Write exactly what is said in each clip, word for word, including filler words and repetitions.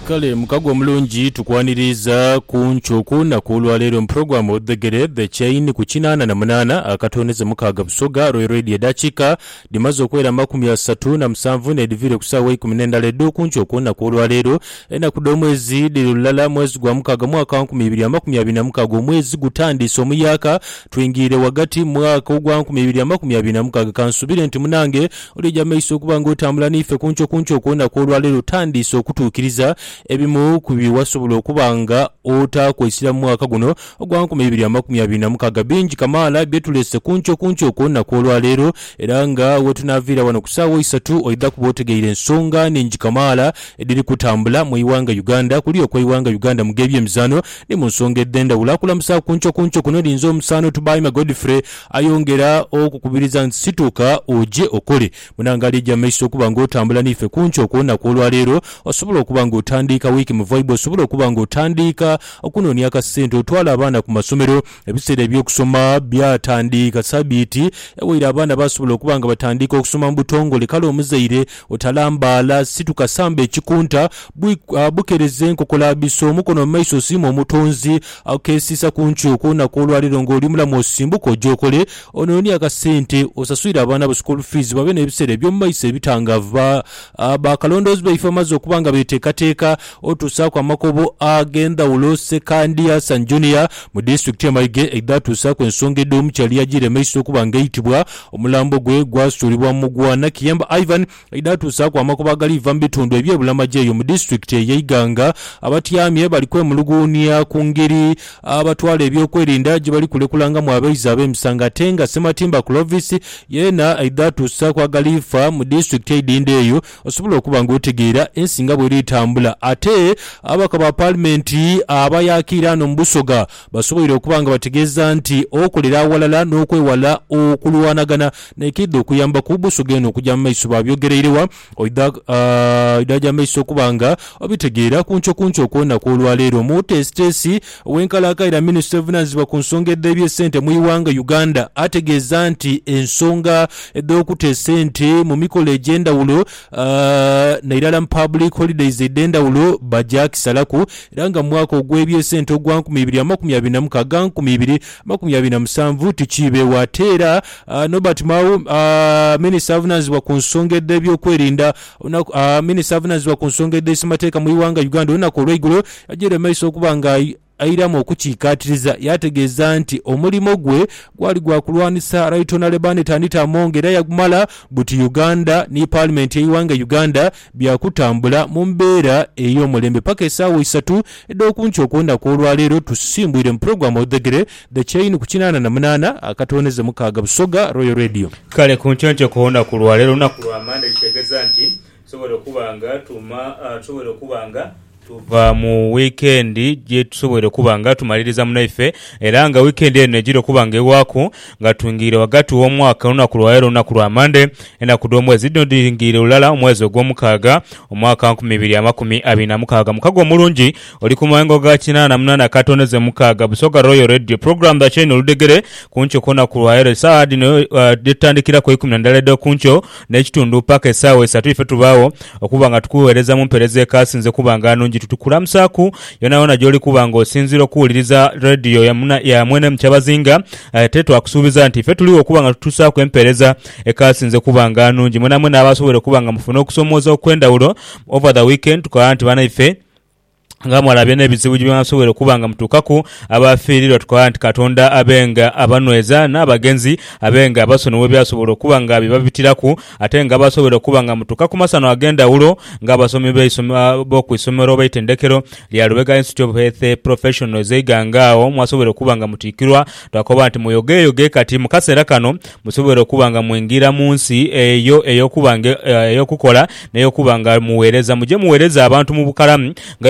Kale mukago omulungi tukwaniriza ku nchoku na kulwalero program odegere the chain ku kinana na munana akatoneze mukaga busoga Royal Radio dachika dimazo kwera makumi asatu na musanvu ne divire kusawa ikumi n'endala eddo ku nchoku na kulwalero ena kudomwezi dilulala mwezi gwa mukaga mwaka wa nkumi ibiri makumi abiri na mukaga omwezi gutandise omuyaka twingire wagati mwaka ogwa nkumi ibiri makumi abiri na mukaga kansubire nti munange olija meiso kubanga otambula nife ku nchoku nchoku na kulwalero tandise okutukiriza ebimu kubiwasobola okubanga ota kwesira mu mwaka guno ogwa nkumi ibiri makumi abiri na mukaga bingi kamala byetulese kuncho kuncho konna kwolwa lero era nga wetunavira wano kusawo isatu oida kubotegeire ensonga ningi kamala ediri kutambula mu iwanga Uganda kuli okwa iwanga Uganda mugebye mizano ni mu nsonga edenda ulakula musa kuncho kuncho kuno linzo musano tubai Godfrey ayongera okukubiriza nsituka oje okole munangali jamaiso kubanga otambula nife kuncho konna kwolwa lero osobola okubanga otandika wiki mu vibe osobola okubanga otandika okunonya akasente otwala abaana ku masomero ebiseera ebyokusoma byatandika sabiti ewira abaana basobola okubanga batandika okusoma mu butongole kale omuzaire otalambala situka samba ekikunta bukereze nkokola biso mukono maiso simo omutonzi akesisa kunchuko na kolwaliro ngoli mulamu osimbuko ojokole ononya akasente osaswira abaana bu school fees babe n'ebiseera ebyomaiso ebitangava abakalondozi baifamazo okubanga betekateka otusa kwa makobo agenda ulo sekandia San Junior mu district ya Maige edatusa ku ensonga edomu kyali yagire maiso kubanga itibwa omulambo gwe gwasulibwa mu gwana Kiyamba Ivan edatusa kwa makobo agali vambitundu ebyebulama jeyo mu district yeiganga abatyamye bali kwe mulugunia kungeri abatwala ebyokwerinda gye bali kulekulanga mu abaiza ab'emisanga tenga Sematimba Clovis yena edatusa kwa galifa mu district edindeyo osobola okubanga otegeera ensinga bwe litambula ate abaka ba parliament abayakira no mbusoga basoboire okubanga bategeza nti okolera awalala n'okwewala okulwanagana nekido okuyamba ku busoga eno okujja maiso babyogereirewa oida uh, idaja maiso okubanga obitegeera kuncho kuncho okona kwolwalero mu testesi wenkalakaira minister of finance bakunsonga eddebye sente mu iwanga Uganda ategeza nti ensonga edokute sente mu mikolo egyendawulo uh, nairala public holidays edendawulo bajaki salaku ranga mwaka ogwebye sente ogwa nkumi ibiri makumi abiri na mukaga nkumi ibiri makumi abiri na musanvu tichibe watera uh, Nobert Mau uh, minister of finance bakunsongedde byokwerinda uh, minister of finance bakunsongedde simateka mu iwanga Uganda onako olweigulo ajere maiso okubanga airamu okukiikatiriza yategeza nti omulimo gwe gwali gwa kulwanisa right honorable Tanita Mongera yagumala buti Uganda ni parliament yiwanga Uganda byakutambula mu mbeera ey'omulembe paka esaawa isatu eddo kuncho okwenda kwolwalero tusimbwire mu program odegere the chain ku kinana na munana akatoneze mukaga busoga Royal Radio kale kuncho kwonda kulwalero na kulwamanda kitegeza nti sobola kubanga tuma uh, sobola kubanga tuva mu weekend je tusobole kubanga tumaliriza munaife era nga weekend eno ejiro kubanga ewaku nga tungire wagati w'omwaka lunaku lwaero lunaku lwa Monday enda kudomwezi dingire ulala omwezi ogw'omukaga omwaka nkumi ibiri makumi abiri na mukaga mukago omulungi oli ku mwango ga kinana na munana katoneze mukaga busoga Royal Radio program da channel ludegere kuncho kona ku lwaero saa dino uh, ditandikira ko ikumi n'endala eddo kuncho n'ekitundu paka esaawa esatu ife tubawo okubanga tukuweereza mu mpereze kasinze kubanga nungi tutukulamusaku yona yona joli kubanga osinziro kuwuliriza radio ya muna, ya mwene mchabazinga uh, tetu akusubiza nti fe tuliwo kubanga tutusaku empereza ekasinze kubanga nungi mwena mwena abasobole kubanga mufuna okusomoza okwenda ulo over the weekend tukwa anti bana ife nga mwalabye n'ebizibu by'abasobole kubanga mutukaku abafiirirwa tukwa nti Katonda abenga abanweza n'abagenzi abenga abasonowe byasobola okubanga bibabitiraku ate nga basobola okubanga mutukaku masano agenda ulo nga abasomi b'okwisomero baitendekero lya Lubega Institute of Health Professionals eigangaawo mwasobola okubanga mutikirwa twakoba nti muyogeyoge kati mu kaseera kano musobola okubanga mwingira mu nsi eyo ey'okubanga ey'okukola n'ey'okubanga muweereza muje muweereza abantu mu bukalamu nga mwasobola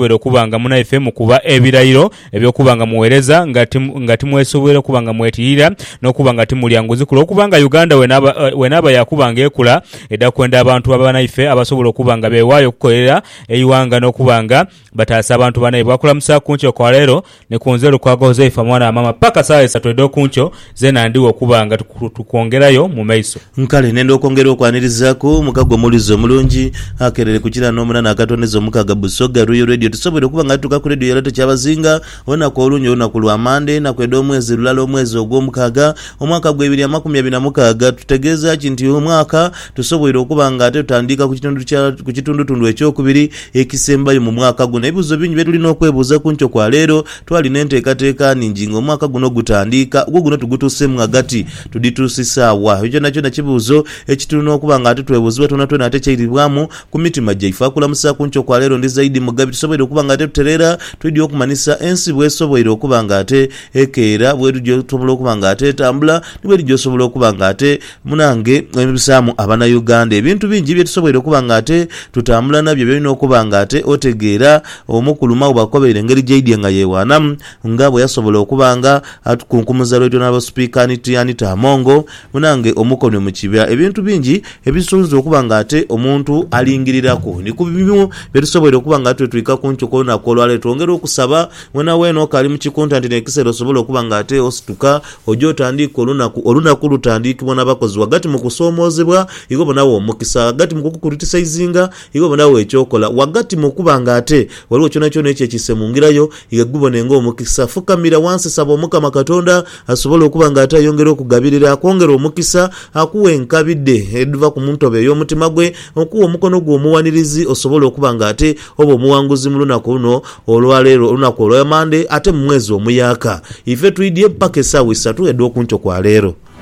musobole okubanga munaife mukuba ebirayiro ebyokubanga muwereza ngati ngati mwesobole okubanga mwetirira n'okubanga timulyanguzi kulo okubanga Uganda wenaba wenaba yakubanga ekula edda kwenda abantu abanaife abasobola okubanga bewaayo okukolera eyiwanga n'okubanga bataasa abantu banaye bwakula musa kuncho kwa lero ne kunzero kwa Joseph mwana mama paka saa esatu edo kuncho zena ndiwo okubanga tukwongerayo mu maiso nkale nendo okongera okwanirizaako mukago mulizo mulungi akerere kukira n'omunana akatoneza omukaga Busoga Royal Radio tusobole okubanga tuka ku radio yalate kyabazinga ona ko olunyo ona ku lwamande na kweda omwezi lulalo omwezi ogw'omukaga omwaka gwa bibiri makumi abiri na mukaaga tutegeeza kinti omwaka tusobole okubanga ate tutandika ku kitundu kya ku kitundu tundu ekyokubiri ekisembayo mu mwaka guno ebibuzo bingi betulina okwebuuza ku nkyo kwa leero twalina enteekateeka ningi ng'omwaka guno gutandika gwo guno tugutuusemu agati tudituusisaawa ekyo nakyo nakibuuzo ekitulina okubanga ate twebuuzibwa tona tona ate kyayiribwamu ku mitima gyaife akulamusa ku nkyo kwa leero ndi zaidi mugabi tusobole okubanga ate tuterera twidi okumanisa ensi bwesobole okubanga ate ekeera bwetujja tusobola okubanga ate etambula nibwetujja osobola okubanga ate munange ebisaamu abana Uganda ebintu bingi byetusobole okubanga ate tutambula nabyo byolina okubanga ate otegeera omukuluma obakobeere engeri gy'eidya nga yeewaanamu nga bwe yasobola okubanga atukunkumuza lwetyo n'abaspeaker Anita Anita Amongo munange omukono mu kibya ebintu bingi ebisobola okubanga ate omuntu alingirirako ni ku bimu byetusobole okubanga ate twika ku nkyo kona kolwale twongera okusaba wena weno kali mu kikontant n'ekiseera osobola okubanga ate osituka ojo otandika olunaku olunaku lutandikibwa n'abakozi wagati mu kusoomoozebwa igo bonawo omukisa wagati mu kukukritisayizinga igo bonawo ekyokola wagati mu kubanga ate waliwo kyona kyona ekyo ekisemungirayo igagubone ng'omukisa fukamira wansi saba omukama Katonda asobola okubanga ate ayongera okugabirira akwongera omukisa akuwa enkabidde eduva ku muntobe ey'omutima gwe okuwa omukono gwe omuwanirizi osobola okubanga ate oba omuwanguzi mu lunaku luno olwaleero olunaku olw'Mande ate mu mwezi omuyaka ife tuyidye paka essaawa essatu edda okunkyo kwa leero.